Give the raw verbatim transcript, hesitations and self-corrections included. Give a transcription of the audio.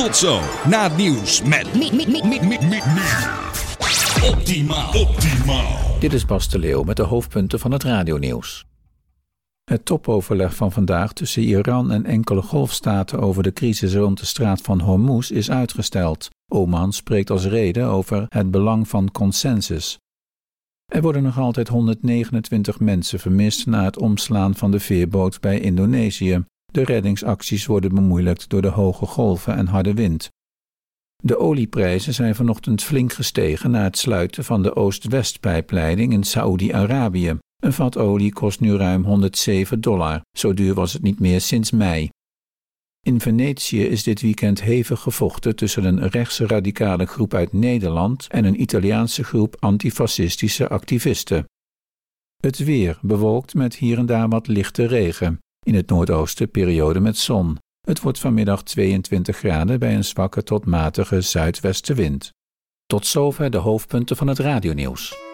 Tot zo, na het nieuws met Mi- Mi- Mi- Mi- Mi- Mi- Optimaal. Optimaal. Dit is Bas de Leeuw met de hoofdpunten van het radionieuws. Het topoverleg van vandaag tussen Iran en enkele golfstaten over de crisis rond de straat van Hormuz is uitgesteld. Oman spreekt als reden over het belang van consensus. Er worden nog altijd honderdnegenentwintig mensen vermist na het omslaan van de veerboot bij Indonesië. De reddingsacties worden bemoeilijkt door de hoge golven en harde wind. De olieprijzen zijn vanochtend flink gestegen na het sluiten van de Oost-West-pijpleiding in Saoedi-Arabië. Een vat olie kost nu ruim honderdzeven dollar, zo duur was het niet meer sinds mei. In Venetië is dit weekend hevig gevochten tussen een rechtse radicale groep uit Nederland en een Italiaanse groep antifascistische activisten. Het weer bewolkt met hier en daar wat lichte regen. In het noordoosten periode met zon. Het wordt vanmiddag tweeëntwintig graden bij een zwakke tot matige zuidwestenwind. Tot zover de hoofdpunten van het radionieuws.